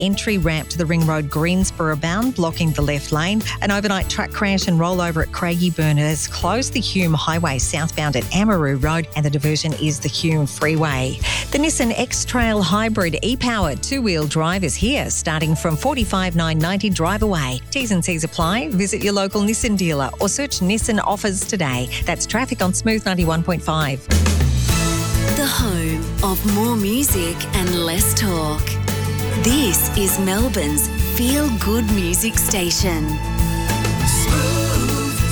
entry ramp to the Ring Road Greensboro bound, blocking the left lane. An overnight truck crash and rollover at Craigieburn has closed the Hume Highway southbound at Amaroo Road, and the diversion is the Hume Freeway. The Nissan X-Trail Hybrid e-powered two-wheel drive is here, starting from $45,990 drive away. T's and C's apply. Visit your local Nissan dealer or search Nissan offers today. That's traffic on Smooth 91.5. The home of more music and less talk. This is Melbourne's feel-good music station. Smooth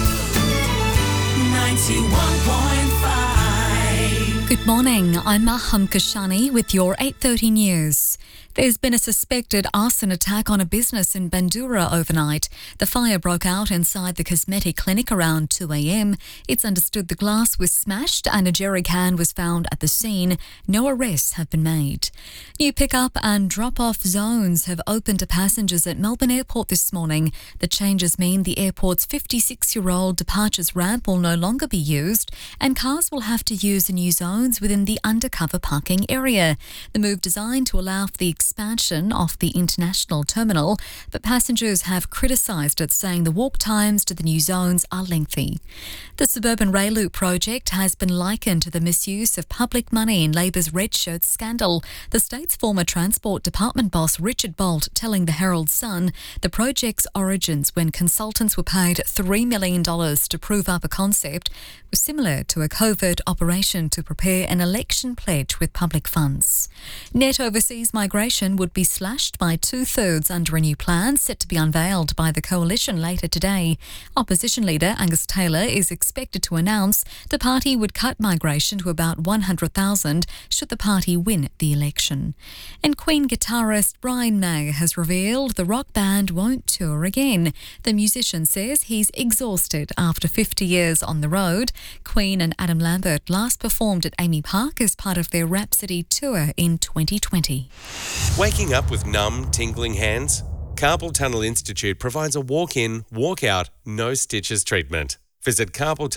91.5. Good morning, I'm Maham Kashani with your 8:30 news. There's been a suspected arson attack on a business in Bandura overnight. The fire broke out inside the cosmetic clinic around 2 a.m. It's understood the glass was smashed and a jerry can was found at the scene. No arrests have been made. New pick-up and drop-off zones have opened to passengers at Melbourne Airport this morning. The changes mean the airport's 56-year-old departures ramp will no longer be used, and cars will have to use the new zones within the undercover parking area. The move designed to allow for the expansion of the international terminal, but passengers have criticised it, saying the walk times to the new zones are lengthy. The suburban rail loop project has been likened to the misuse of public money in Labor's red shirt scandal. The state's former Transport Department boss Richard Bolt telling the Herald Sun the project's origins, when consultants were paid $3 million to prove up a concept, was similar to a covert operation to prepare an election pledge with public funds. Net overseas migration would be slashed by 2/3 under a new plan set to be unveiled by the coalition later today. Opposition leader Angus Taylor is expected to announce the party would cut migration to about 100,000 should the party win the election. And Queen guitarist Brian May has revealed the rock band won't tour again. The musician says he's exhausted after 50 years on the road. Queen and Adam Lambert last performed at Amy Park as part of their Rhapsody tour in 2020. Waking up with numb, tingling hands? Carpal Tunnel Institute provides a walk-in, walk-out, no stitches treatment. Visit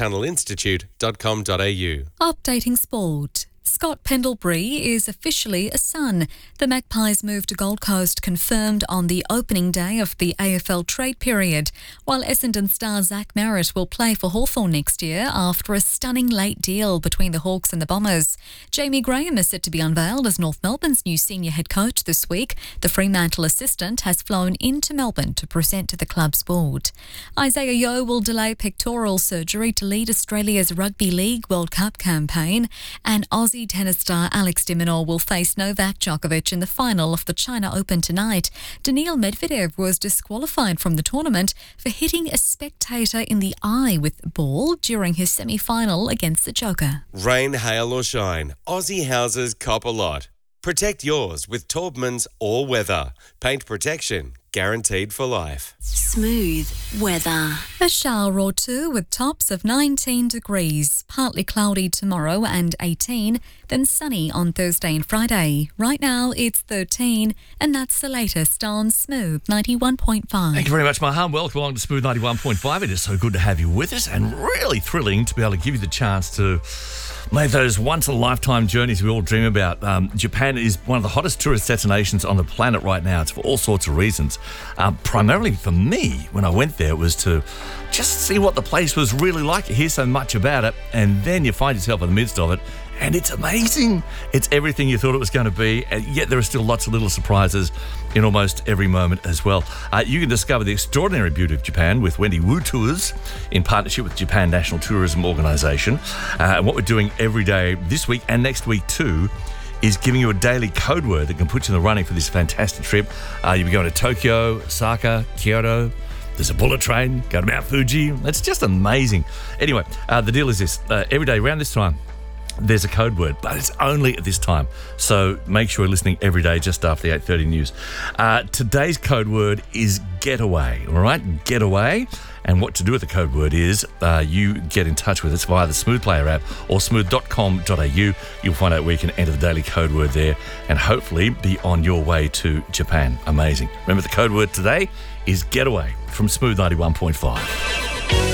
carpaltunnelinstitute.com.au. Updating sport. Scott Pendlebury is officially a Sun. The Magpies' move to Gold Coast confirmed on the opening day of the AFL trade period, while Essendon star Zach Merritt will play for Hawthorn next year after a stunning late deal between the Hawks and the Bombers. Jamie Graham is set to be unveiled as North Melbourne's new senior head coach this week. The Fremantle assistant has flown into Melbourne to present to the club's board. Isaiah Yeo will delay pectoral surgery to lead Australia's Rugby League World Cup campaign, and Aussie tennis star Alex de Minaur will face Novak Djokovic in the final of the China Open tonight. Daniil Medvedev was disqualified from the tournament for hitting a spectator in the eye with a ball during his semi-final against the Joker. Rain, hail or shine, Aussie houses cop a lot. Protect yours with Taubman's All Weather. Paint protection guaranteed for life. Smooth weather. A shower or two with tops of 19 degrees. Partly cloudy tomorrow and 18, then sunny on Thursday and Friday. Right now it's 13, and that's the latest on Smooth 91.5. Thank you very much, Maham. Welcome along to Smooth 91.5. It is so good to have you with us, and really thrilling to be able to give you the chance to make those once-in-a-lifetime journeys we all dream about. Japan is one of the hottest tourist destinations on the planet right now. It's for all sorts of reasons. Primarily for me, when I went there, it was to just see what the place was really like. You hear so much about it, and then you find yourself in the midst of it, and it's amazing. It's everything you thought it was going to be, and yet there are still lots of little surprises in almost every moment as well. You can discover the extraordinary beauty of Japan with Wendy Wu Tours in partnership with Japan National Tourism Organisation. And what we're doing every day this week and next week too is giving you a daily code word that can put you in the running for this fantastic trip. You'll be going to Tokyo, Osaka, Kyoto. There's a bullet train, go to Mount Fuji. It's just amazing. Anyway, the deal is this. Every day around this time, there's a code word, but it's only at this time. So make sure you're listening every day just after the 8:30 news. Today's code word is getaway, all right? Getaway. And what to do with the code word is you get in touch with us via the Smooth Player app or smooth.com.au. You'll find out where you can enter the daily code word there and hopefully be on your way to Japan. Amazing. Remember, the code word today is getaway from Smooth 91.5.